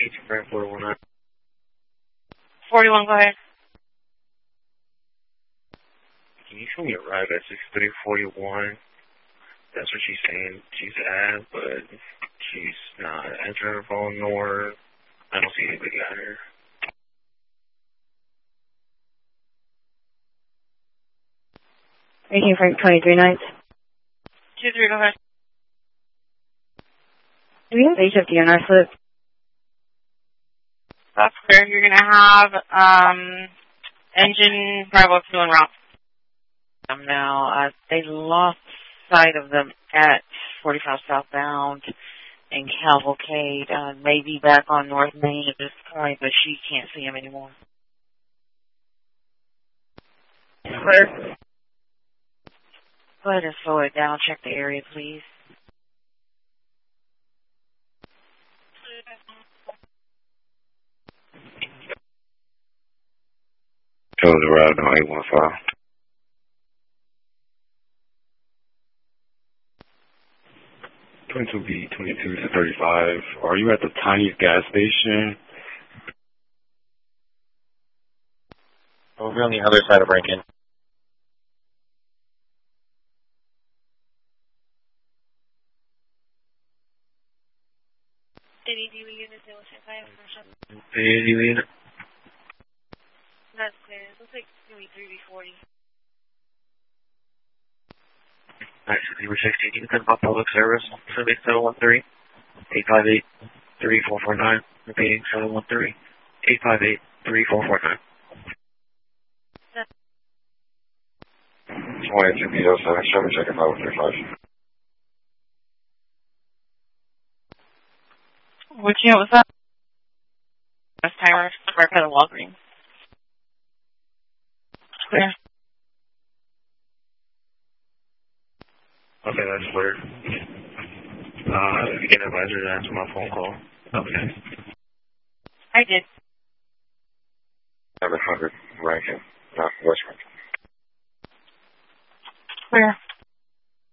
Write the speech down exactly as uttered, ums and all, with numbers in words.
eighteen Frank four one nine. forty-one, go ahead. Can you show me a ride at six three forty-one? That's what she's saying she's at, but she's not answering her phone, nor I don't see anybody out here. eighteen Frank twenty-three nights. two three, go ahead. Do we have H F D on our slip? That's clear. You're going to have um, engine Bravo two en route. Um, now, uh, they lost sight of them at forty-five southbound in Cavalcade. Uh, maybe back on North Main at this point, but she can't see him anymore. Clear. Go ahead and slow it down. Check the area, please. Show the route on eight one five. twenty-two B, twenty-two to thirty-five. Are you at the Tiny's gas station? Over on the other side of Rankin. City D V unit zero six five. City D V unit. That's clear. It looks like it's going to be three B forty. Alright, so zero sixteen, you can about public service, seven seven one three, eight five eight, three four four nine, repeating seven one three, eight five eight, three four four nine. twenty-two B zero seven, seven, checking five three five. Which unit was that? West Timer, right by the Walgreens. Clear. Okay, that's clear. Uh, if you can advise her to answer my phone call. Okay. I did. seven hundred, Rankin, not West Rankin. Clear.